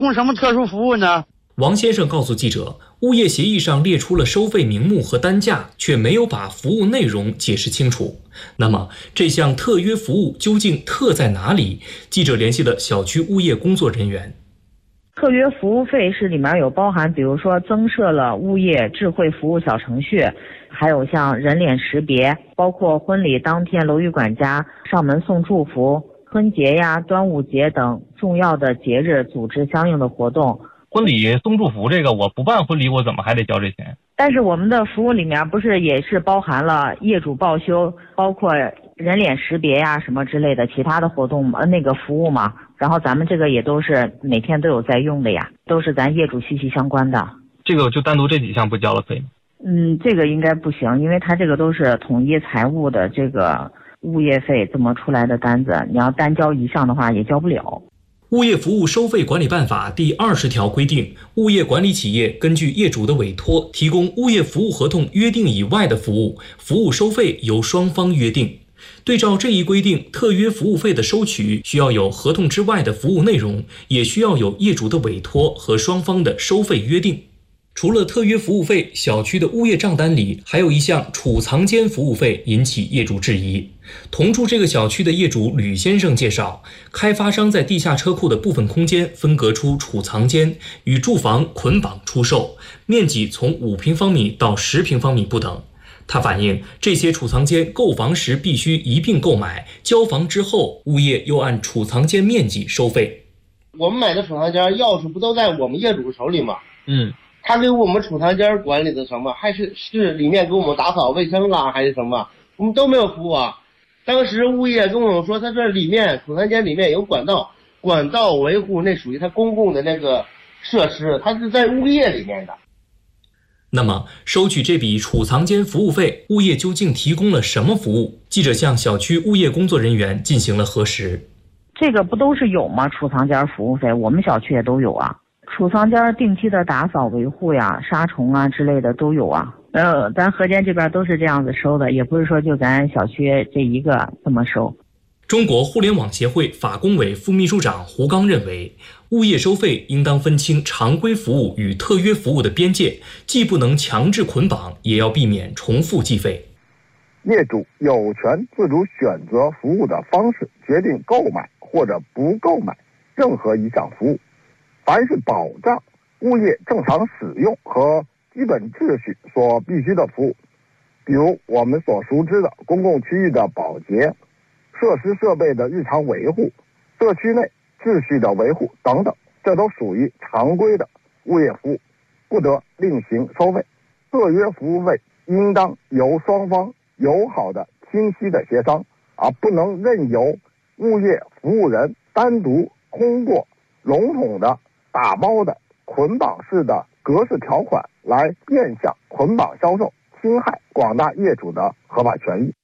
供什么特殊服务呢？ 王先生告诉记者，物业协议上列出了收费名目和单价，却没有把服务内容解释清楚。那么这项特约服务究竟特在哪里？记者联系了小区物业工作人员。 特约服务费是里面有包含，比如说增设了物业智慧服务小程序，还有像人脸识别，包括婚礼当天楼宇管家上门送祝福，春节呀、端午节等重要的节日组织相应的活动。 婚礼送祝福这个，我不办婚礼，我怎么还得交这钱？ 但是我们的服务里面不是也是包含了业主报修，包括人脸识别呀什么之类的其他的活动那个服务嘛。然后咱们这个也都是每天都有在用的呀，都是咱业主息息相关的。 这个就单独这几项不交了费吗？ 这个应该不行，因为它这个都是统一财务的这个物业费这么出来的单子，你要单交一项的话也交不了。 物业服务收费管理办法第20条规定，物业管理企业根据业主的委托，提供物业服务合同约定以外的服务，服务收费由双方约定。对照这一规定，特约服务费的收取需要有合同之外的服务内容，也需要有业主的委托和双方的收费约定。除了特约服务费，小区的物业账单里还有一项储藏间服务费引起业主质疑。同住这个小区的业主吕先生介绍，开发商在地下车库的部分空间分隔出储藏间，与住房捆绑出售，面积从5平方米到10平方米不等。他反映，这些储藏间购房时必须一并购买，交房之后，物业又按储藏间面积收费。 我们买的储藏间钥匙不都在我们业主手里吗？他给我们储藏间管理的什么，还是里面给我们打扫卫生啦，还是什么，我们都没有服务啊。当时物业跟我们说，他这里面储藏间里面有管道维护，那属于他公共的那个设施，它是在物业里面的。 那么，收取这笔储藏间服务费，物业究竟提供了什么服务？记者向小区物业工作人员进行了核实。 这个不都是有吗？储藏间服务费，我们小区也都有啊。储藏间定期的打扫维护呀、杀虫啊之类的都有啊。咱河间这边都是这样子收的，也不是说就咱小区这一个这么收。 中国互联网协会法工委副秘书长胡刚认为，物业收费应当分清常规服务与特约服务的边界，既不能强制捆绑，也要避免重复计费。 业主有权自主选择服务的方式，决定购买或者不购买任何一项服务。凡是保障物业正常使用和基本秩序所必须的服务，比如我们所熟知的公共区域的保洁、设施设备的日常维护、社区内秩序的维护等等，这都属于常规的物业服务，不得另行收费。特约服务费应当由双方友好的、清晰的协商，而不能任由物业服务人单独通过笼统的、打包的、捆绑式的格式条款来变相捆绑销售，侵害广大业主的合法权益。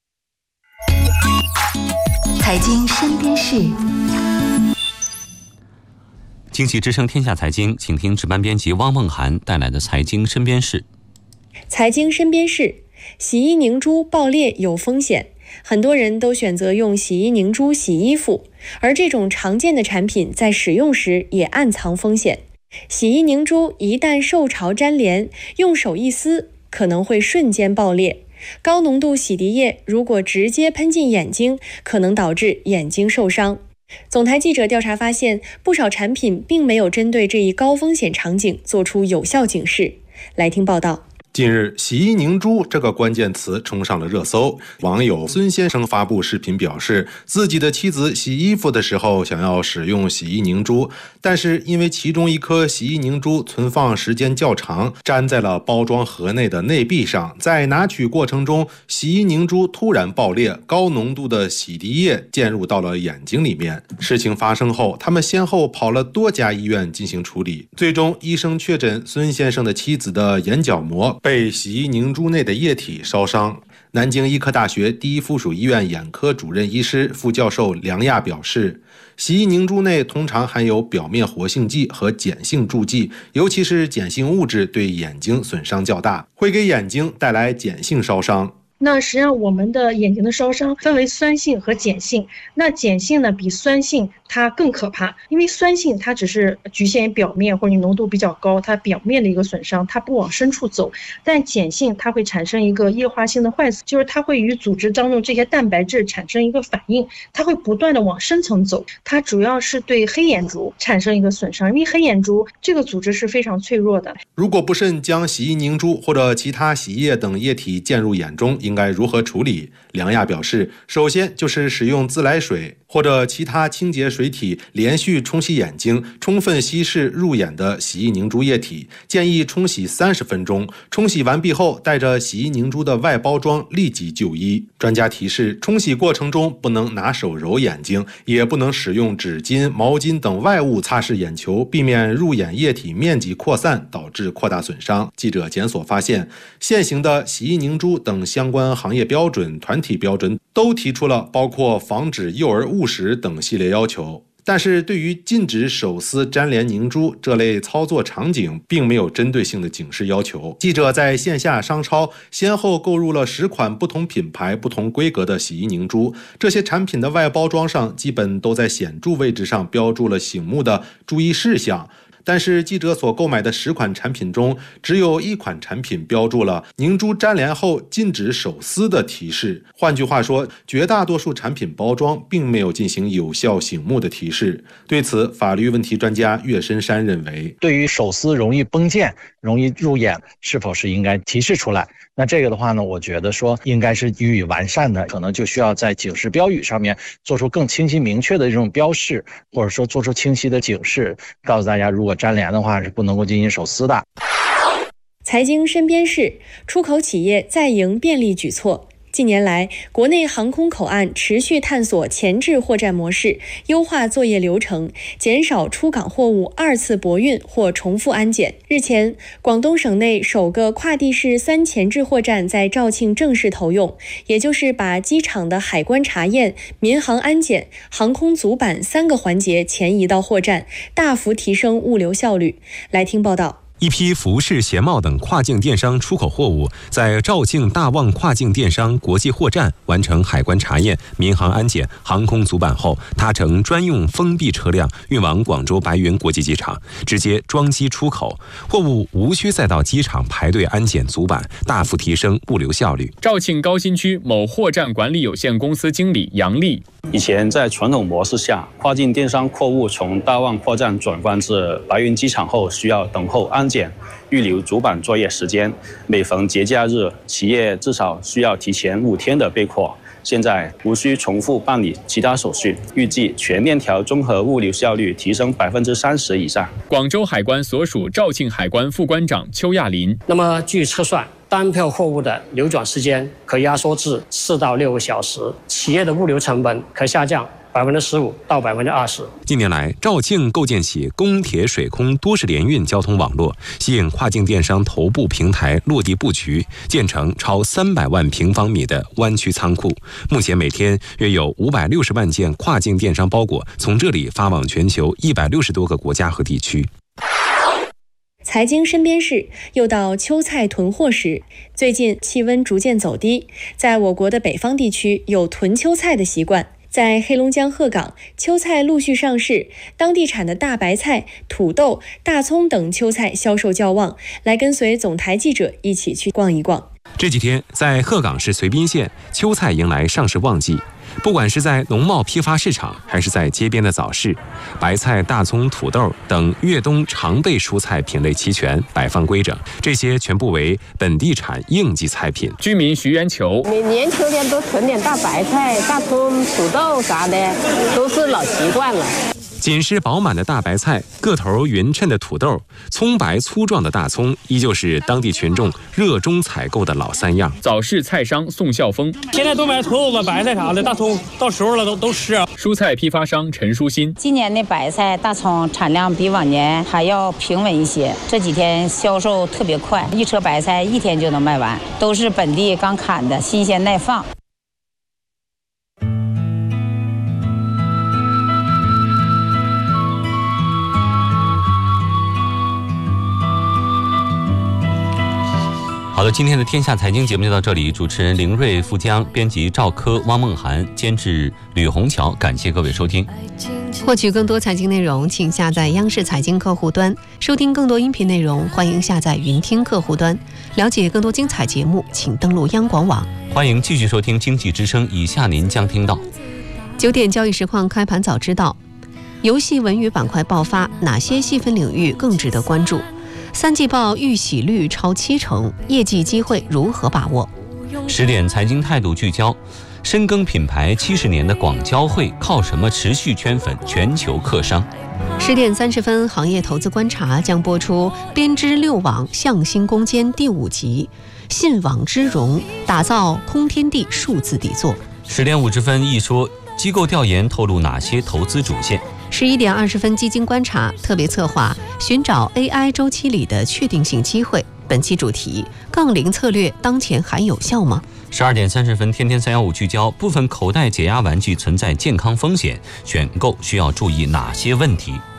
财经身边事， 经济之声天下财经，请听值班编辑汪梦涵带来的财经身边事。 财经身边事，洗衣凝珠爆裂有风险，很多人都选择用洗衣凝珠洗衣服，而这种常见的产品在使用时也暗藏风险。洗衣凝珠一旦受潮粘连，用手一撕，可能会瞬间爆裂。高浓度洗涤液如果直接喷进眼睛，可能导致眼睛受伤。总台记者调查发现，不少产品并没有针对这一高风险场景做出有效警示。来听报道。 近日，洗衣凝珠这个关键词冲上了热搜。网友孙先生发布视频表示，自己的妻子洗衣服的时候想要使用洗衣凝珠，但是因为其中一颗洗衣凝珠存放时间较长，粘在了包装盒内的内壁上，在拿取过程中，洗衣凝珠突然爆裂，高浓度的洗涤液溅入到了眼睛里面。事情发生后，他们先后跑了多家医院进行处理，最终医生确诊孙先生的妻子的眼角膜被洗衣凝珠内的液体烧伤。南京医科大学第一附属医院眼科主任医师、副教授梁亚表示，洗衣凝珠内通常含有表面活性剂和碱性助剂，尤其是碱性物质对眼睛损伤较大，会给眼睛带来碱性烧伤。 那实际上我们的眼睛的烧伤分为酸性和碱性，那碱性呢比酸性它更可怕，因为酸性它只是局限于表面或者你浓度比较高，它表面的一个损伤，它不往深处走。但碱性它会产生一个液化性的坏死，就是它会与组织当中这些蛋白质产生一个反应，它会不断的往深层走。它主要是对黑眼珠产生一个损伤，因为黑眼珠这个组织是非常脆弱的。 如果不慎将洗衣凝珠或者其他洗衣液等液体溅入眼中，应该如何处理？梁亚表示，首先就是使用自来水或者其他清洁水体连续冲洗眼睛，充分稀释入眼的洗衣凝珠液体，建议冲洗30分钟。冲洗完毕后，带着洗衣凝珠的外包装立即就医。专家提示，冲洗过程中不能拿手揉眼睛，也不能使用纸巾、毛巾等外物擦拭眼球，避免入眼液体面积扩散，导致扩大损伤。记者检索发现，现行的洗衣凝珠等相关行业标准、团体标准都提出了包括防止幼儿误食等系列要求，但是对于禁止手撕粘连凝珠这类操作场景，并没有针对性的警示要求。记者在线下商超先后购入了10款不同品牌、不同规格的洗衣凝珠，这些产品的外包装上基本都在显著位置上标注了醒目的注意事项。但是记者所购买的10款产品中，只有1款产品标注了凝珠粘连后禁止手撕的提示。换句话说，绝大多数产品包装并没有进行有效醒目的提示。对此，法律问题专家岳深山认为， 对于手撕容易崩溅、容易入眼，是否是应该提示出来？那这个的话呢，我觉得说应该是予以完善的，可能就需要在警示标语上面做出更清晰明确的这种标示，或者说做出清晰的警示，告诉大家如果粘连的话是不能够进行手撕的。 财经身边事，出口企业再迎便利举措。近年来，国内航空口岸持续探索前置货站模式，优化作业流程，减少出港货物2次驳运或重复安检。日前，广东省内首个跨地市3前置货站在肇庆正式投用，也就是把机场的海关查验、民航安检、航空组版3个环节前移到货站，大幅提升物流效率。来听报道。 一批服饰、鞋帽等跨境电商出口货物在肇庆大旺跨境电商国际货站完成海关查验、民航安检、航空组版后，搭乘专用封闭车辆运往广州白云国际机场，直接装机出口，货物无需再到机场排队安检组版，大幅提升物流效率。 肇庆高新区某货站管理有限公司经理杨丽， 以前在传统模式下，跨境电商货物从大旺货站转换至白云机场后，需要等候安检、预留主板作业时间。每逢节假日，企业至少需要提前5天的备货。现在无需重复办理其他手续，预计全链条综合物流效率提升30%以上。 广州海关所属肇庆海关副关长邱亚林， 那么据测算，单票货物的流转时间可压缩至4到6个小时，企业的物流成本可下降15%到20%。 近年来，肇庆构建起公铁水空多式联运交通网络，吸引跨境电商头部平台落地布局，建成超300万平方米的湾区仓库。目前每天约有560万件跨境电商包裹从这里发往全球160多个国家和地区。 财经身边事，又到秋菜囤货时。最近气温逐渐走低，在我国的北方地区有囤秋菜的习惯。在黑龙江鹤岗，秋菜陆续上市，当地产的大白菜、土豆、大葱等秋菜销售较旺。来跟随总台记者一起去逛一逛。 这几天，在鹤岗市绥滨县，秋菜迎来上市旺季。不管是在农贸批发市场，还是在街边的早市，白菜、大葱、土豆等越冬常备蔬菜品类齐全，摆放规整。这些全部为本地产应季菜品。 居民徐元球， 每年秋天都囤点大白菜、大葱、土豆啥的，都是老习惯了。 紧实饱满的大白菜，个头匀称的土豆，葱白粗壮的大葱，依旧是当地群众热衷采购的老3样。 早市菜商宋孝峰， 现在都买土豆子、白菜啥的，大葱到时候了都吃。 蔬菜批发商陈淑欣， 今年的白菜、大葱产量比往年还要平稳一些，这几天销售特别快，一车白菜1天就能卖完，都是本地刚砍的，新鲜耐放。 好的。 了，今天的天下财经节目就到这里，主持人凌睿、付江，编辑赵科、汪梦涵，监制吕红桥，感谢各位收听。 获取更多财经内容，请下载央视财经客户端，收听更多音频内容，欢迎下载云听客户端。了解更多精彩节目，请登录央广网。 欢迎继续收听经济之声，以下您将听到 9点交易实况开盘早知道，游戏文娱板块爆发，哪些细分领域更值得关注？3季报预喜率超70%，业绩机会如何把握 ？10点财经态度聚焦，深耕品牌70年的广交会靠什么持续圈粉全球客商 ？10点30分，行业投资观察将播出编织6网向心攻坚第5集，信网之融，打造空天地数字底座。 10点50分，一说机构调研透露哪些投资主线 ？11点20分，基金观察特别策划寻找 AI 周期里的确定性机会。本期主题：杠铃策略当前还有效吗 ？12点30分，天天315聚焦，部分口袋解压玩具存在健康风险，选购需要注意哪些问题？